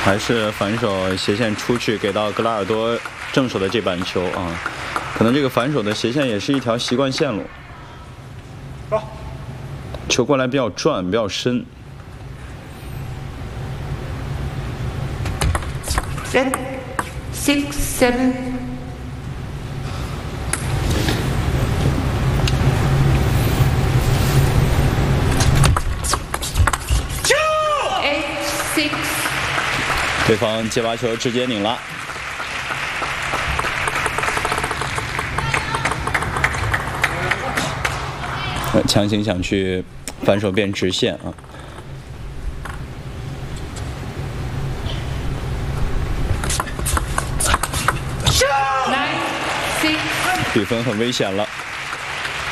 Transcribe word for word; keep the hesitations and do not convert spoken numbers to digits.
还是反手斜线出去给到格拉尔多正手的这板球啊，可能这个反手的斜线也是一条习惯线路。球过来比较转，比较深。 Red six seven. Eight six. 对方接把球直接拧了。强行想去反手变直线啊。比分很危险了。